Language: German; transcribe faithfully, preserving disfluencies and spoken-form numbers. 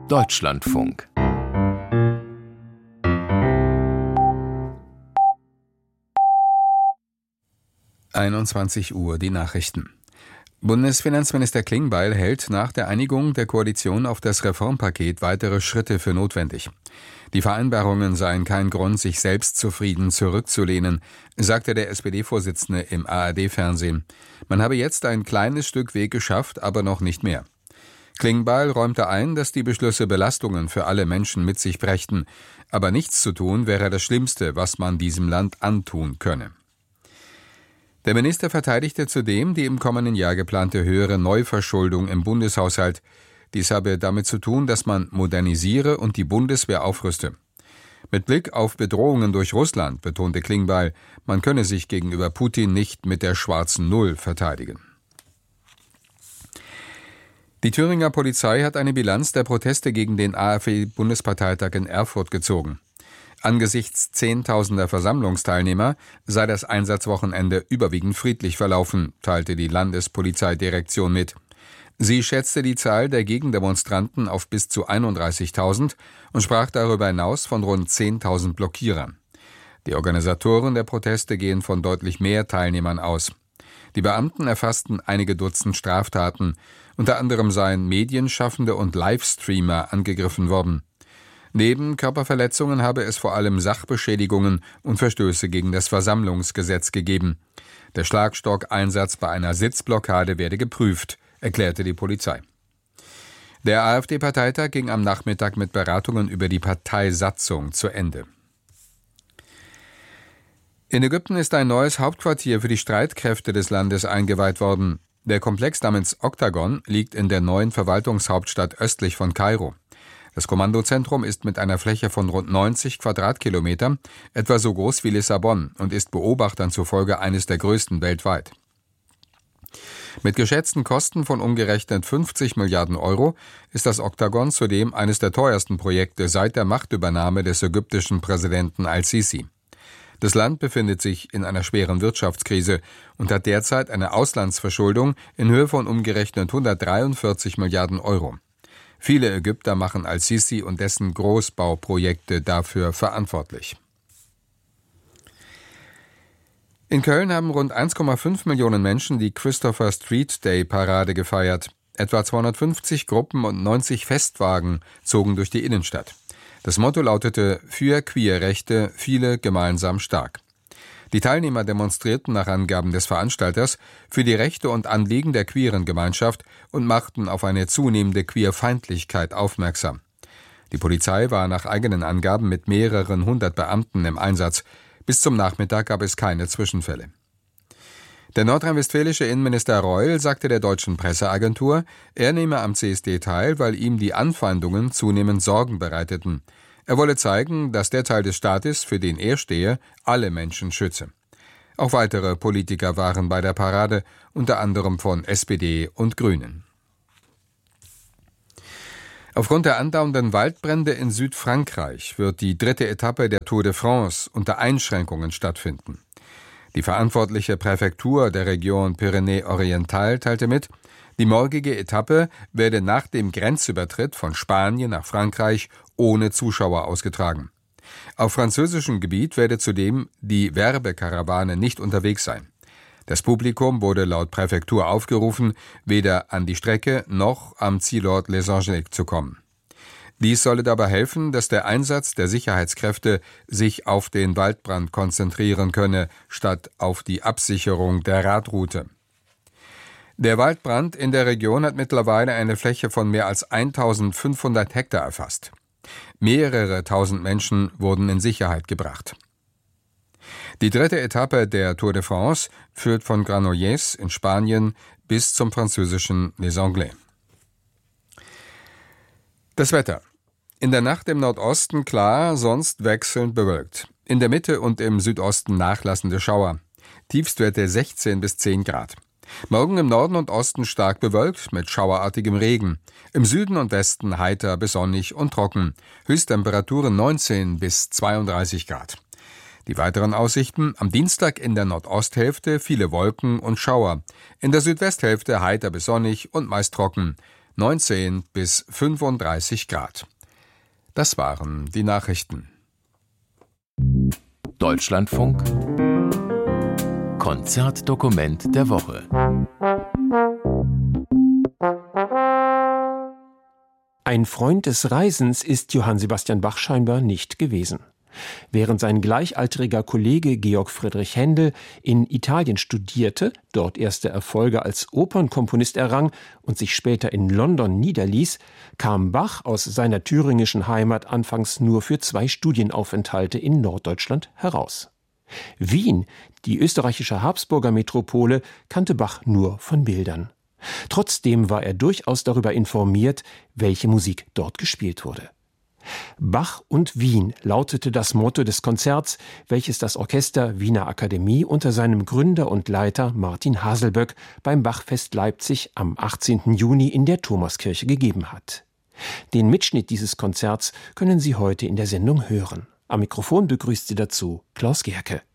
Deutschlandfunk. einundzwanzig Uhr, die Nachrichten. Bundesfinanzminister Klingbeil hält nach der Einigung der Koalition auf das Reformpaket weitere Schritte für notwendig. Die Vereinbarungen seien kein Grund, sich selbstzufrieden zurückzulehnen, sagte der S P D-Vorsitzende im A R D-Fernsehen. Man habe jetzt ein kleines Stück Weg geschafft, aber noch nicht mehr. Klingbeil räumte ein, dass die Beschlüsse Belastungen für alle Menschen mit sich brächten, aber nichts zu tun wäre das Schlimmste, was man diesem Land antun könne. Der Minister verteidigte zudem die im kommenden Jahr geplante höhere Neuverschuldung im Bundeshaushalt. Dies habe damit zu tun, dass man modernisiere und die Bundeswehr aufrüste. Mit Blick auf Bedrohungen durch Russland betonte Klingbeil, man könne sich gegenüber Putin nicht mit der schwarzen Null verteidigen. Die Thüringer Polizei hat eine Bilanz der Proteste gegen den AfD-Bundesparteitag in Erfurt gezogen. Angesichts zehntausender Versammlungsteilnehmer sei das Einsatzwochenende überwiegend friedlich verlaufen, teilte die Landespolizeidirektion mit. Sie schätzte die Zahl der Gegendemonstranten auf bis zu einunddreißigtausend und sprach darüber hinaus von rund zehntausend Blockierern. Die Organisatoren der Proteste gehen von deutlich mehr Teilnehmern aus. Die Beamten erfassten einige Dutzend Straftaten. Unter anderem seien Medienschaffende und Livestreamer angegriffen worden. Neben Körperverletzungen habe es vor allem Sachbeschädigungen und Verstöße gegen das Versammlungsgesetz gegeben. Der Schlagstockeinsatz bei einer Sitzblockade werde geprüft, erklärte die Polizei. Der AfD-Parteitag ging am Nachmittag mit Beratungen über die Parteisatzung zu Ende. In Ägypten ist ein neues Hauptquartier für die Streitkräfte des Landes eingeweiht worden. Der Komplex namens Oktagon liegt in der neuen Verwaltungshauptstadt östlich von Kairo. Das Kommandozentrum ist mit einer Fläche von rund neunzig Quadratkilometern etwa so groß wie Lissabon und ist Beobachtern zufolge eines der größten weltweit. Mit geschätzten Kosten von umgerechnet fünfzig Milliarden Euro ist das Oktagon zudem eines der teuersten Projekte seit der Machtübernahme des ägyptischen Präsidenten al-Sisi. Das Land befindet sich in einer schweren Wirtschaftskrise und hat derzeit eine Auslandsverschuldung in Höhe von umgerechnet hundertdreiundvierzig Milliarden Euro. Viele Ägypter machen al-Sisi und dessen Großbauprojekte dafür verantwortlich. In Köln haben rund eins Komma fünf Millionen Menschen die Christopher Street Day Parade gefeiert. Etwa zweihundertfünfzig Gruppen und neunzig Festwagen zogen durch die Innenstadt. Das Motto lautete: Für Queerrechte, viele gemeinsam stark. Die Teilnehmer demonstrierten nach Angaben des Veranstalters für die Rechte und Anliegen der queeren Gemeinschaft und machten auf eine zunehmende Queerfeindlichkeit aufmerksam. Die Polizei war nach eigenen Angaben mit mehreren hundert Beamten im Einsatz. Bis zum Nachmittag gab es keine Zwischenfälle. Der nordrhein-westfälische Innenminister Reul sagte der deutschen Presseagentur, er nehme am C S D teil, weil ihm die Anfeindungen zunehmend Sorgen bereiteten. Er wolle zeigen, dass der Teil des Staates, für den er stehe, alle Menschen schütze. Auch weitere Politiker waren bei der Parade, unter anderem von S P D und Grünen. Aufgrund der andauernden Waldbrände in Südfrankreich wird die dritte Etappe der Tour de France unter Einschränkungen stattfinden. Die verantwortliche Präfektur der Region Pyrenäe-Oriental teilte mit, die morgige Etappe werde nach dem Grenzübertritt von Spanien nach Frankreich ohne Zuschauer ausgetragen. Auf französischem Gebiet werde zudem die Werbekarawane nicht unterwegs sein. Das Publikum wurde laut Präfektur aufgerufen, weder an die Strecke noch am Zielort Les Angeliques zu kommen. Dies solle dabei helfen, dass der Einsatz der Sicherheitskräfte sich auf den Waldbrand konzentrieren könne, statt auf die Absicherung der Radroute. Der Waldbrand in der Region hat mittlerweile eine Fläche von mehr als eintausendfünfhundert Hektar erfasst. Mehrere tausend Menschen wurden in Sicherheit gebracht. Die dritte Etappe der Tour de France führt von Granollers in Spanien bis zum französischen Les Anglais. Das Wetter. In der Nacht im Nordosten klar, sonst wechselnd bewölkt. In der Mitte und im Südosten nachlassende Schauer. Tiefstwerte sechzehn bis zehn Grad. Morgen im Norden und Osten stark bewölkt mit schauerartigem Regen. Im Süden und Westen heiter bis sonnig und trocken. Höchsttemperaturen neunzehn bis zweiunddreißig Grad. Die weiteren Aussichten: am Dienstag in der Nordosthälfte viele Wolken und Schauer. In der Südwesthälfte heiter bis sonnig und meist trocken. neunzehn bis fünfunddreißig Grad. Das waren die Nachrichten. Deutschlandfunk Konzertdokument der Woche. Ein Freund des Reisens ist Johann Sebastian Bach scheinbar nicht gewesen. Während sein gleichaltriger Kollege Georg Friedrich Händel in Italien studierte, dort erste Erfolge als Opernkomponist errang und sich später in London niederließ, kam Bach aus seiner thüringischen Heimat anfangs nur für zwei Studienaufenthalte in Norddeutschland heraus. Wien, die österreichische Habsburger Metropole, kannte Bach nur von Bildern. Trotzdem war er durchaus darüber informiert, welche Musik dort gespielt wurde. Bach und Wien lautete das Motto des Konzerts, welches das Orchester Wiener Akademie unter seinem Gründer und Leiter Martin Haselböck beim Bachfest Leipzig am achtzehnten Juni in der Thomaskirche gegeben hat. Den Mitschnitt dieses Konzerts können Sie heute in der Sendung hören. Am Mikrofon begrüßt Sie dazu Klaus Gerke.